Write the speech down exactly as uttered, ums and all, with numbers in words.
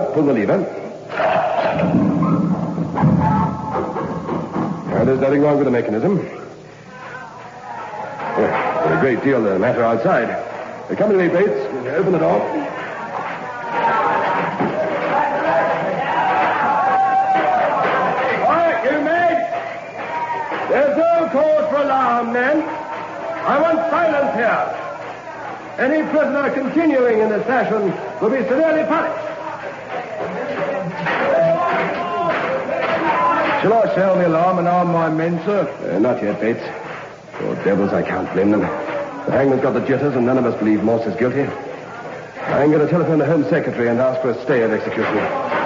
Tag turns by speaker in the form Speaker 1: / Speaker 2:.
Speaker 1: pull the lever. Now, there's nothing wrong with the mechanism. Well, there's a great deal the matter outside. Uh, Come to me, Bates. Open the door. Quiet, you men! There's no cause for alarm, men. I want silence here. Any prisoner continuing in this fashion will be severely punished.
Speaker 2: Shall I sound the alarm and arm my men, sir?
Speaker 1: Uh, not yet, Bates. Poor devils, I can't blame them. The hangman's got the jitters, and none of us believe Morse is guilty. I'm going to telephone the Home Secretary and ask for a stay of execution.